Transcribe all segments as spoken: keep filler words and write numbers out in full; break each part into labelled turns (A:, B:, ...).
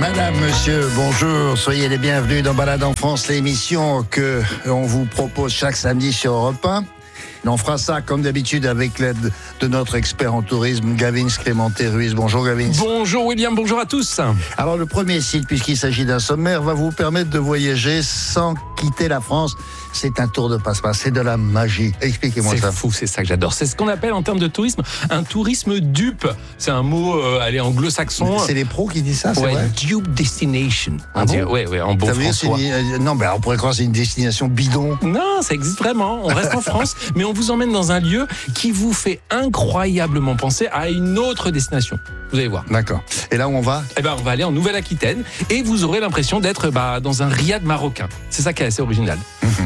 A: Madame, monsieur, bonjour, soyez les bienvenus dans Balade en France, l'émission que on vous propose chaque samedi sur Europe un. On fera ça comme d'habitude avec l'aide de notre expert en tourisme, Gavin Clémenté-Ruiz. Bonjour Gavin.
B: Bonjour William, bonjour à tous.
A: Alors le premier site, puisqu'il s'agit d'un sommaire, va vous permettre de voyager sans quitter la France. C'est un tour de passe-passe, c'est de la magie. Expliquez-moi
B: c'est
A: ça.
B: C'est fou, c'est ça que j'adore. C'est ce qu'on appelle en termes de tourisme un tourisme dupe. C'est un mot euh, allez, anglo-saxon.
A: C'est les pros qui disent ça, c'est
B: ouais,
A: vrai.
B: Dupe destination.
A: Ah
B: on
A: bon
B: dit, ouais, ouais, en bon françois.
A: Une... Non, mais on pourrait croire que c'est une destination bidon.
B: Non, ça existe vraiment. On reste en France, mais on vous emmène dans un lieu qui vous fait incroyablement penser à une autre destination. Vous allez voir.
A: D'accord. Et là où on va ?
B: Eh ben, on va aller en Nouvelle-Aquitaine et vous aurez l'impression d'être bah, dans un riad marocain. C'est ça qui est assez original.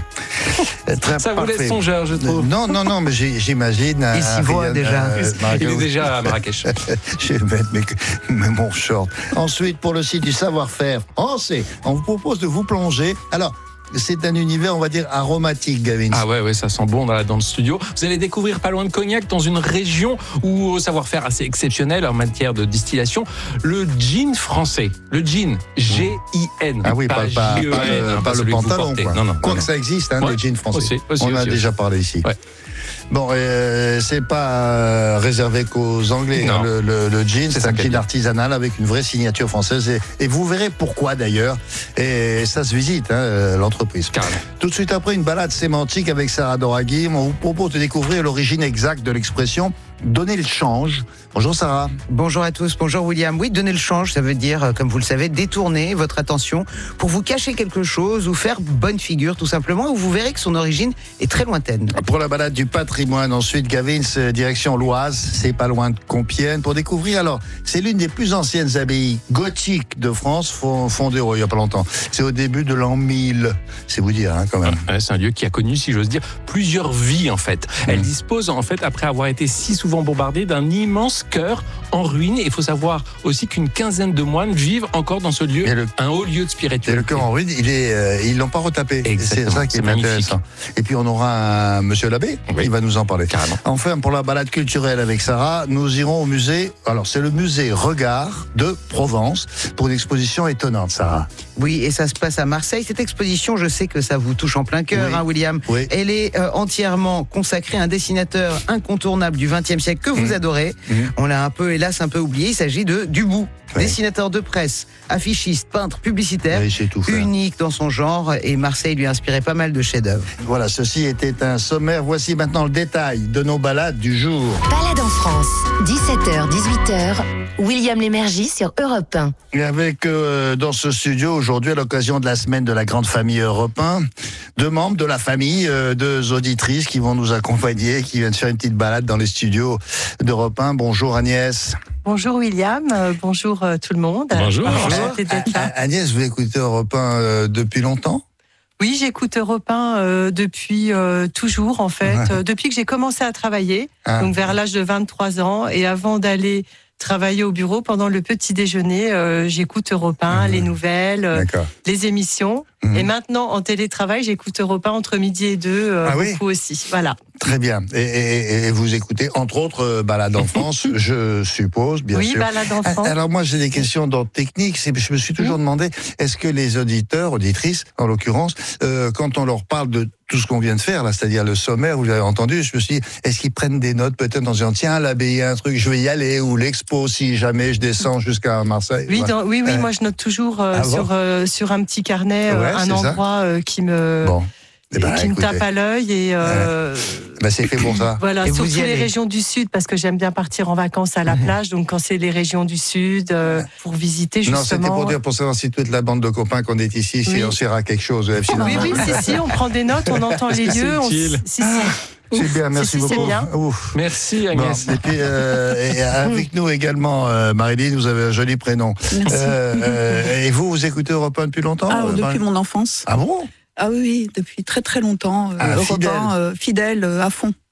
A: Très
B: ça
A: parfait.
B: vous laisse songeur, je trouve.
A: Non, non, non, mais j'imagine.
C: Il s'y voit déjà.
A: Euh,
B: Il est déjà à Marrakech.
A: Je vais mettre mes, mes, mon short. Ensuite, pour le site du savoir-faire français, on vous propose de vous plonger. Alors, c'est un univers, on va dire, aromatique, Gavin.
B: Ah ouais, ouais, ça sent bon dans, dans le studio. Vous allez découvrir pas loin de Cognac, dans une région où au savoir-faire assez exceptionnel en matière de distillation, le gin français. Le gin, G I N.
A: Ah oui, pas, pas, pas, pas,
B: hein,
A: pas le pantalon, quoi.
B: Non, non,
A: quoi
B: non,
A: que
B: non.
A: ça existe, hein,
B: ouais,
A: le gin français.
B: Aussi, aussi,
A: on en a
B: aussi,
A: déjà
B: aussi.
A: parlé ici.
B: Ouais.
A: Bon, euh, c'est pas euh, réservé qu'aux Anglais. Hein, le, le, le gin, c'est, c'est un gin artisanal avec une vraie signature française. Et, et vous verrez pourquoi d'ailleurs. Et ça se visite, hein, l'entreprise.
B: Carrément.
A: Tout de suite après, une balade sémantique avec Sarah Doraghi. On vous propose de découvrir l'origine exacte de l'expression donner le change. Bonjour Sarah.
C: Bonjour à tous, bonjour William. Oui, donner le change, ça veut dire, comme vous le savez, détourner votre attention pour vous cacher quelque chose ou faire bonne figure tout simplement, où vous verrez que son origine est très lointaine.
A: Pour la balade du patrimoine, ensuite Gavin, direction l'Oise, c'est pas loin de Compiègne. Pour découvrir, alors, c'est l'une des plus anciennes abbayes gothiques de France, fondée oh, il y a pas longtemps. C'est au début de l'an mille, c'est vous dire hein, quand même.
B: Ouais, c'est un lieu qui a connu, si j'ose dire, plusieurs vies en fait. Elle mmh. dispose en fait, après avoir été si souvent bombardée, d'un immense chœur en ruine. Et il faut savoir aussi qu'une quinzaine de moines vivent encore dans ce lieu, le, un haut lieu de spiritualité.
A: Et le chœur en ruine, il est, euh, ils l'ont pas retapé.
B: Exactement,
A: c'est ça qui est, est intéressant. Et puis on aura un monsieur l'abbé oui. qui va nous en parler.
B: Carrément.
A: Enfin, pour la balade culturelle avec Sarah, nous irons au musée. Alors c'est le musée Regard de Provence pour une exposition étonnante, Sarah.
C: Oui, et ça se passe à Marseille. Cette exposition, je sais que ça vous touche en plein cœur, oui. hein, William. Oui. Elle est euh, entièrement consacrée à un dessinateur incontournable du vingtième siècle que vous mmh. adorez. Mmh. On l'a un peu, hélas, un peu oublié. Il s'agit de Dubout. Oui. Dessinateur de presse, affichiste, peintre, publicitaire,
A: oui,
C: unique dans son genre, et Marseille lui a inspiré pas mal de chefs-d'œuvre.
A: Voilà, ceci était un sommaire. Voici maintenant le détail de nos balades du jour.
D: Balade en France, dix-sept heures dix-huit heures, William Lémergie sur Europe un.
A: Et avec euh, dans ce studio aujourd'hui, à l'occasion de la semaine de la grande famille Europe un, deux membres de la famille, euh, deux auditrices qui vont nous accompagner, qui viennent faire une petite balade dans les studios d'Europe un. Bonjour Agnès.
E: Bonjour William, euh, bonjour euh, tout le monde.
B: Bonjour.
E: bonjour.
A: Agnès, vous écoutez Europe un euh, depuis longtemps ?
E: Oui, j'écoute Europe un euh, depuis euh, toujours en fait, ouais. euh, depuis que j'ai commencé à travailler, ah. donc vers l'âge de vingt-trois ans, et avant d'aller travailler au bureau, pendant le petit déjeuner, euh, j'écoute Europe un, mmh. les nouvelles, euh, les émissions. Mmh. Et maintenant, en télétravail, j'écoute Europe un entre midi et deux, euh, ah beaucoup oui aussi. Voilà.
A: Très bien. Et, et, et vous écoutez, entre autres, euh, Balade en France, je suppose, bien
E: oui,
A: sûr.
E: Oui, Balade en France.
A: Alors moi, j'ai des questions d'ordre technique. C'est, je me suis toujours mmh. demandé, est-ce que les auditeurs, auditrices, en l'occurrence, euh, quand on leur parle de tout ce qu'on vient de faire, là, c'est-à-dire le sommaire, vous l'avez entendu, je me suis dit, est-ce qu'ils prennent des notes peut-être en disant, tiens, l'abbaye, un truc, je vais y aller, ou l'expo, si jamais je descends jusqu'à Marseille.
E: Oui,
A: voilà.
E: dans, oui, oui, euh, moi je note toujours euh, ah bon sur, euh, sur un petit carnet, ouais, un endroit euh, qui me... Bon. Eh ben, qui écoutez, me tape à l'œil et euh,
A: ben c'est fait pour ça.
E: Voilà,
C: et
E: surtout les régions du sud parce que j'aime bien partir en vacances à la plage. Donc quand c'est les régions du sud euh, pour visiter justement.
A: Non, c'était pour dire pour savoir si toute la bande de copains qu'on est ici, si oui. on sert à quelque chose.
E: Oui, oui, si, si, on prend des notes, on entend les lieux. On... Si, si.
A: C'est bien, merci
E: si, si,
A: beaucoup.
E: Bien.
B: Ouf. Merci Agnès.
A: Bon, et puis euh, et avec nous également, euh, Marilyn, vous avez un joli prénom.
F: Merci.
A: Euh, euh, et vous, vous écoutez Europe un depuis longtemps
F: Ah,
A: euh,
F: depuis
A: Marilyn
F: mon enfance.
A: Ah bon?
F: Ah oui, depuis très très longtemps. Euh,
A: ah,
F: Europe
A: fidèle.
F: un, euh, fidèle euh, à fond.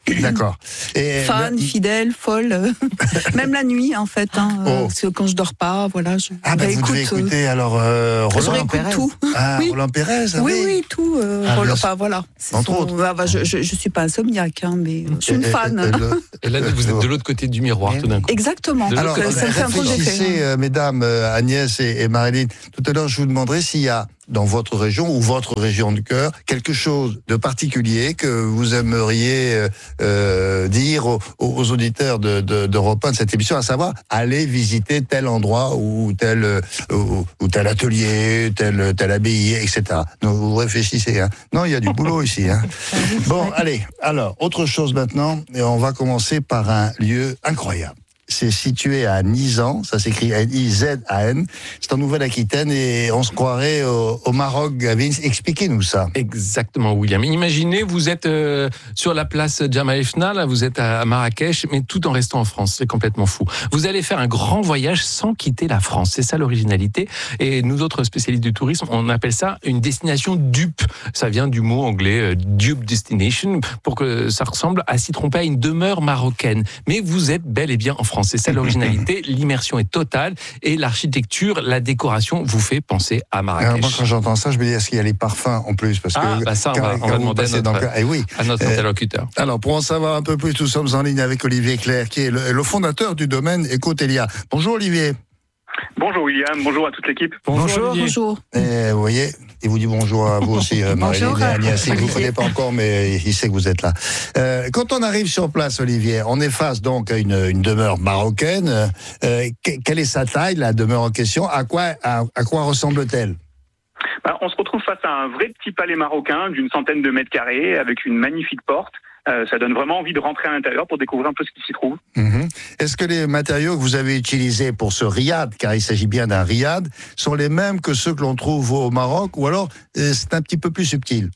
A: D'accord.
F: Et fan, le... fidèle, folle, même la nuit en fait. Hein, oh. Parce que quand je dors pas, voilà. Je...
A: Ah ben bah, vous écoute, devez écouter euh... alors euh, Roland.
F: Je réécoute tout.
A: Ah,
F: oui.
A: Roland Pérez.
F: Oui, oui, oui, tout. Euh, ah, Roland, enfin, voilà.
A: Entre
F: son...
A: autres.
F: Ah, bah, je, je, je suis pas insomniaque, hein, mais je suis une et, fan.
B: Et, et, le... et là, vous êtes de l'autre côté du miroir tout d'un coup.
F: Exactement.
A: Alors,
F: Donc, ça me fait un peu d'effet.
A: Euh, mesdames euh, Agnès et, et Marilyn, tout à l'heure, je vous demanderai s'il y a dans votre région ou votre région de cœur quelque chose de particulier que vous aimeriez euh, dire aux, aux auditeurs de, de, d'Europe un de cette émission, à savoir aller visiter tel endroit ou tel euh, ou, ou tel atelier, tel tel abbaye, et cetera. Donc vous réfléchissez. Hein. Non, il y a du boulot ici. Hein. Bon, allez. Alors, autre chose maintenant, et on va commencer par un lieu incroyable. C'est situé à Nizan, ça s'écrit N I Z A N, c'est en Nouvelle-Aquitaine et on se croirait au, au Maroc. Gavin, expliquez-nous ça.
B: Exactement, William. Imaginez, vous êtes euh, sur la place Jemaa el-Fna, là, vous êtes à Marrakech, mais tout en restant en France, c'est complètement fou. Vous allez faire un grand voyage sans quitter la France, c'est ça l'originalité. Et nous autres spécialistes du tourisme, on appelle ça une destination dupe. Ça vient du mot anglais euh, dupe destination, pour que ça ressemble à s'y tromper à une demeure marocaine. Mais vous êtes bel et bien en France. C'est ça l'originalité, l'immersion est totale et l'architecture, la décoration vous fait penser à Marrakech.
A: Alors moi, quand j'entends ça, je me dis, est-ce qu'il y a les parfums en plus? Parce que
B: ah, bah ça, on va, on va demander à notre,
A: dans... eh oui.
B: à notre euh, interlocuteur.
A: Alors, pour en savoir un peu plus, nous sommes en ligne avec Olivier Clerc, qui est le, le fondateur du domaine Ecotelia. Bonjour Olivier.
G: Bonjour William, bonjour à toute l'équipe.
F: Bonjour. Bonjour.
A: Et vous voyez, il vous dit bonjour à vous aussi, euh, Marilyn et Agnès. Il ne vous connaît pas encore, mais il sait que vous êtes là. Euh, quand on arrive sur place, Olivier, on est face donc à une, une demeure marocaine. Euh, quelle est sa taille, la demeure en question? À quoi, à, à quoi ressemble-t-elle?
G: Ben, on se retrouve face à un vrai petit palais marocain d'une centaine de mètres carrés avec une magnifique porte. Euh, ça donne vraiment envie de rentrer à l'intérieur pour découvrir un peu ce qui s'y trouve.
A: Mmh. Est-ce que les matériaux que vous avez utilisés pour ce riad, car il s'agit bien d'un riad, sont les mêmes que ceux que l'on trouve au Maroc, ou alors euh, c'est un petit peu plus subtil?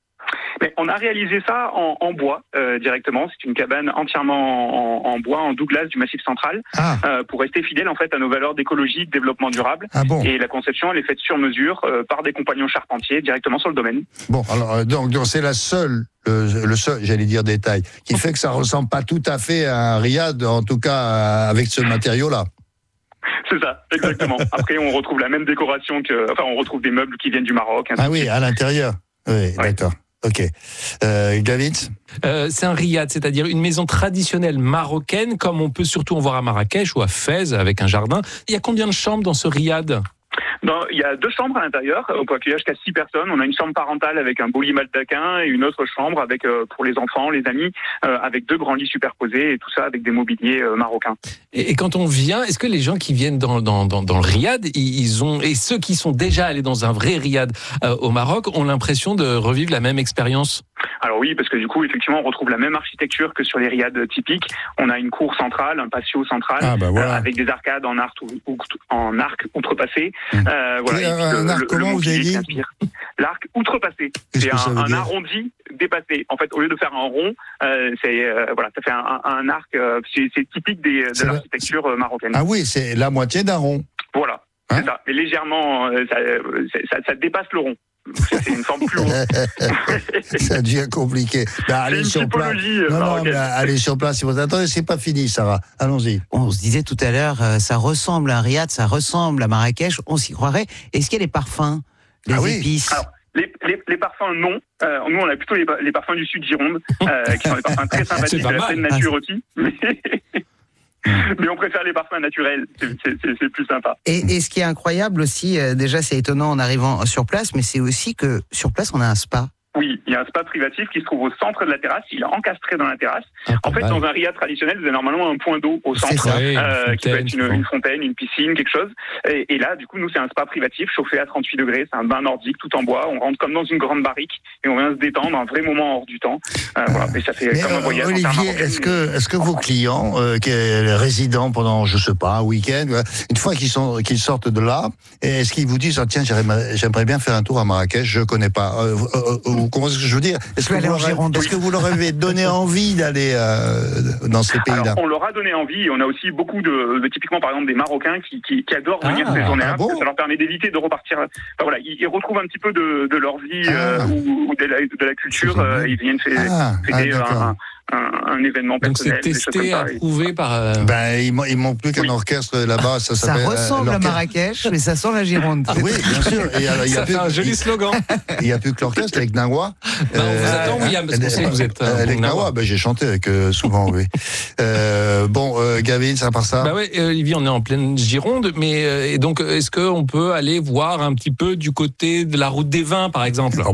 G: Mais on a réalisé ça en, en bois euh, directement. C'est une cabane entièrement en, en bois, en Douglas du Massif Central, ah. euh, pour rester fidèle en fait à nos valeurs d'écologie, de développement durable.
A: Ah bon.
G: Et la conception, elle est faite sur mesure euh, par des compagnons charpentiers directement sur le domaine.
A: Bon, alors donc, donc c'est la seule, le, le seul, j'allais dire détail, qui fait que ça ressemble pas tout à fait à un riad, en tout cas avec ce matériau-là.
G: C'est ça, exactement. Après, on retrouve la même décoration que, enfin, on retrouve des meubles qui viennent du Maroc.
A: Ah oui, à l'intérieur. Oui, ouais. D'accord. Ok. Euh, Gavitz
B: euh, C'est un riad, c'est-à-dire une maison traditionnelle marocaine, comme on peut surtout en voir à Marrakech ou à Fès, avec un jardin. Il y a combien de chambres dans ce riad ?
G: Non, il y a deux chambres à l'intérieur. On peut accueillir jusqu'à six personnes. On a une chambre parentale avec un beau lit baldaquin et une autre chambre avec euh, pour les enfants, les amis, euh, avec deux grands lits superposés et tout ça avec des mobiliers euh, marocains.
B: Et, et quand on vient, est-ce que les gens qui viennent dans, dans, dans, dans le riad, ils ont, et ceux qui sont déjà allés dans un vrai riad euh, au Maroc, ont l'impression de revivre la même expérience ?
G: Alors oui, parce que du coup, effectivement, on retrouve la même architecture que sur les riads typiques. On a une cour centrale, un patio central,
A: ah bah voilà.
G: euh, avec des arcades en arc, ou, en arc outrepassé. Mmh. Euh, voilà,
A: un, un arc, le, comment le vous avez dit ?
G: L'arc outrepassé. C'est un, un arrondi dépassé. En fait, au lieu de faire un rond, euh, c'est euh, voilà, ça fait un, un arc. Euh, c'est, c'est typique des, de c'est l'architecture la... marocaine.
A: Ah oui, c'est la moitié d'un rond.
G: Voilà, hein ? C'est ça. Mais légèrement, euh, ça, ça, ça dépasse le rond. C'est une forme plus haute.
A: Ça devient compliqué. Ben, allez sur place. Non, non, mais allez sur place. Attendez, c'est pas fini, Sarah. Allons-y.
C: On se disait tout à l'heure, euh, ça ressemble à un riad, ça ressemble à Marrakech. On s'y croirait. Est-ce qu'il y a les parfums, les ah épices?
G: Oui. Alors, les, les, les parfums, non. Euh, nous, on a plutôt les, les parfums du sud Gironde, euh, qui sont des parfums très sympathiques de la pleine nature ah, aussi. Mais... Mais on préfère les parfums naturels, c'est, c'est, c'est plus sympa.
C: Et, et ce qui est incroyable aussi, euh, déjà c'est étonnant en arrivant sur place, mais c'est aussi que sur place on a un spa.
G: Oui, il y a un spa privatif qui se trouve au centre de la terrasse, il est encastré dans la terrasse. Ah, en fait, mal. Dans un riad traditionnel, vous avez normalement un point d'eau au centre,
B: ça, oui,
G: euh,
B: fontaine,
G: qui peut être une, une fontaine, une piscine, quelque chose. Et, et là, du coup, nous, c'est un spa privatif, chauffé à trente-huit degrés, c'est un bain nordique, tout en bois. On rentre comme dans une grande barrique et on vient se détendre, un vrai moment hors du temps. Euh, voilà, et ça fait
A: mais
G: comme un voyage.
A: Olivier, est-ce que, est-ce que vos clients, euh, qui est résidents pendant, je sais pas, un week-end, une fois qu'ils sont, qu'ils sortent de là, est-ce qu'ils vous disent, oh, tiens, j'aimerais, j'aimerais bien faire un tour à Marrakech, je connais pas. Euh, euh, euh, comment est-ce que je veux dire? Est-ce que, est-ce que vous leur avez donné envie d'aller euh, dans ces pays-là?
G: Alors, on leur a donné envie. On a aussi beaucoup de, de typiquement par exemple des Marocains qui, qui, qui adorent venir ah, ces journées-là, ah bon? Parce que ça leur permet d'éviter de repartir. Enfin, voilà, ils, ils retrouvent un petit peu de, de leur vie ah. euh, ou, ou de, la, de la culture. Euh, ils viennent faire, ah, fêter ah, un, un, un événement personnel.
B: Donc c'est testé, approuvé par. Euh...
A: Ben il, il manque plus qu'un oui. orchestre là-bas. Ça,
C: ça ressemble à Marrakech, mais ça sent la Gironde.
A: Ah, oui, bien sûr. Et alors, il y a
B: ça
A: plus,
B: fait un joli
A: il,
B: slogan.
A: Il n'y a plus que l'orchestre avec Nagua.
B: Ben, on vous attend, William, parce qu'on sait que vous êtes.
A: Euh, avec Nagua, ben, j'ai chanté avec euh, souvent, oui. Euh, bon, euh, Gavin, ça part ça.
B: Bah oui, Olivier, on est en pleine Gironde, mais euh, et donc est-ce qu'on peut aller voir un petit peu du côté de la route des vins, par exemple?